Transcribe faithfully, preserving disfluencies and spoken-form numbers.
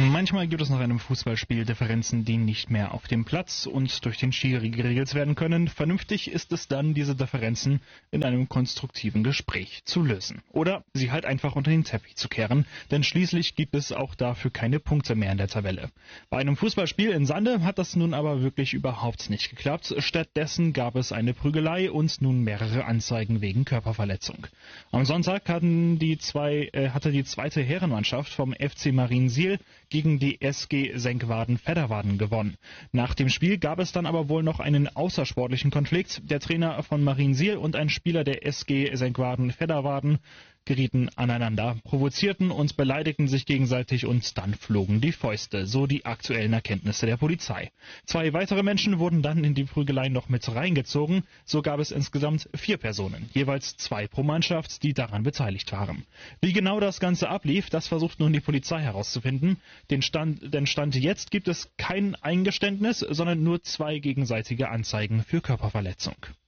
Manchmal gibt es nach einem Fußballspiel Differenzen, die nicht mehr auf dem Platz und durch den Schiri geregelt werden können. Vernünftig ist es dann, diese Differenzen in einem konstruktiven Gespräch zu lösen. Oder sie halt einfach unter den Teppich zu kehren, denn schließlich gibt es auch dafür keine Punkte mehr in der Tabelle. Bei einem Fußballspiel in Sande hat das nun aber wirklich überhaupt nicht geklappt. Stattdessen gab es eine Prügelei und nun mehrere Anzeigen wegen Körperverletzung. Am Sonntag hatten die zwei, äh, hatte die zweite Herrenmannschaft vom F C Mariensiel gegen die S G Senkwaden-Vedderwaden gewonnen. Nach dem Spiel gab es dann aber wohl noch einen außersportlichen Konflikt. Der Trainer von Mariensiel und ein Spieler der S G Senkwaden-Vedderwaden gerieten aneinander, provozierten und beleidigten sich gegenseitig und dann flogen die Fäuste, so die aktuellen Erkenntnisse der Polizei. Zwei weitere Menschen wurden dann in die Prügelei noch mit reingezogen, so gab es insgesamt vier Personen, jeweils zwei pro Mannschaft, die daran beteiligt waren. Wie genau das Ganze ablief, das versucht nun die Polizei herauszufinden. Den Stand, denn Stand jetzt gibt es kein Eingeständnis, sondern nur zwei gegenseitige Anzeigen für Körperverletzung.